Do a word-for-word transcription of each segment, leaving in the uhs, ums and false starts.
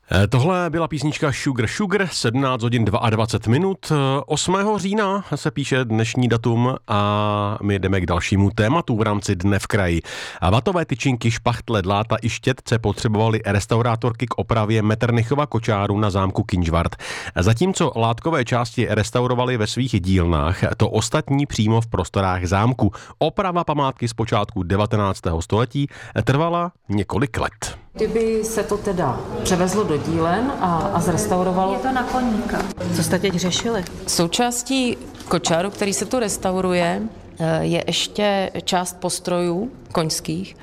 Tohle byla písnička Sugar Sugar, sedmnáct hodin dvacet dva minut. osmého října se píše dnešní datum a my jdeme k dalšímu tématu v rámci Dne v kraji. Vatové tyčinky, špachtle, dláta i štětce potřebovaly restaurátorky k opravě Metternichova kočáru na zámku Kynžvart. Zatímco látkové části restaurovali ve svých dílnách, to ostatní přímo v prostorách zámku. Oprava památky z počátku devatenáctého století trvala několik let. Kdyby se to teda převezlo do dílen a, a zrestaurovalo... Je to na koníka. Co jste teď řešili? Součástí kočáru, který se tu restauruje, je ještě část postrojů koňských.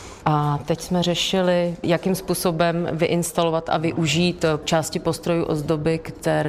A teď jsme řešili, jakým způsobem vyinstalovat a využít části postrojů ozdoby,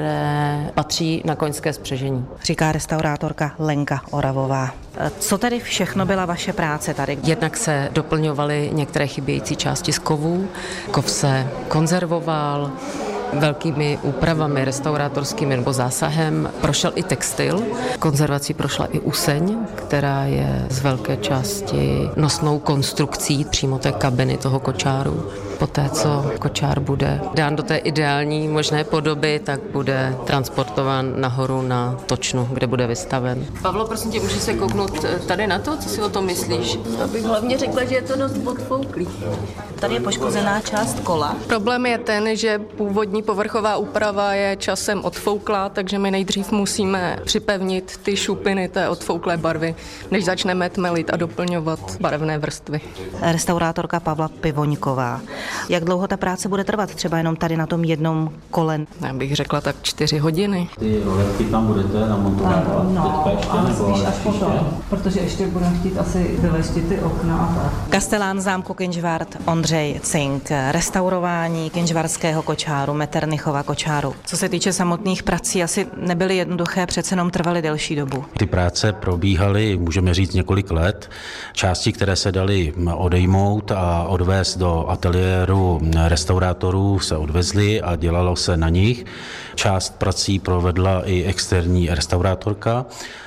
které patří na koňské spřežení. Říká restaurátorka Lenka Oravová. Co tedy všechno byla vaše práce tady? Jednak se doplňovaly některé chybějící části z kovů, kov se konzervoval, velkými úpravami restaurátorskými nebo zásahem prošel i textil. Konzervací prošla i useň, která je z velké části nosnou konstrukcí přímo té kabiny toho kočáru. Poté, co kočár bude dán do té ideální možné podoby, tak bude transportován nahoru na točnu, kde bude vystaven. Pavlo, prosím tě, můžeš se kouknout tady na to, co si o tom myslíš? Abych hlavně řekla, že je to dost odfouklý. Tady je poškozená část kola. Problém je ten, že původní povrchová úprava je časem odfouklá, takže my nejdřív musíme připevnit ty šupiny té odfouklé barvy, než začneme tmelit a doplňovat barevné vrstvy. Restaurátorka Pavla Pivoňková. Jak dlouho ta práce bude trvat? Třeba jenom tady na tom jednom kole? Já bych řekla tak čtyři hodiny. Ty roletky tam budete namontovat no, teďka ještě nebo spíš až potom, protože ještě budeme chtít asi vyleštit ty okna a tak. Kastelán zámku Kynžvart Ondřej Cink, restaurování kynžvarského kočáru, Metternichova kočáru. Co se týče samotných prací, asi nebyly jednoduché, přece jenom trvaly delší dobu. Ty práce probíhaly, můžeme říct, několik let. Části, které se daly odejmout a odvést do ateliéru restaurátorů, se odvezly a dělalo se na nich. Část prací provedla i externí restaurátorka.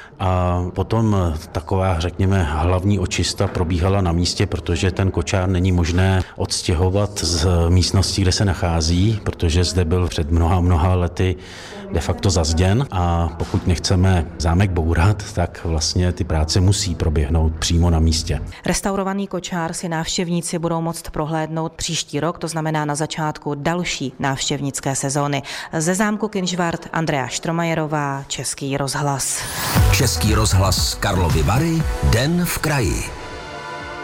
A potom taková, řekněme, hlavní očista probíhala na místě, protože ten kočár není možné odstěhovat z místnosti, kde se nachází, protože zde byl před mnoha, mnoha lety de facto zazděn a pokud nechceme zámek bourat, tak vlastně ty práce musí proběhnout přímo na místě. Restaurovaný kočár si návštěvníci budou moct prohlédnout příští rok, to znamená na začátku další návštěvnické sezóny. Ze zámku Kynžvart Andrea Štromajerová, Český rozhlas. Český rozhlas Karlovy Vary, Den v kraji.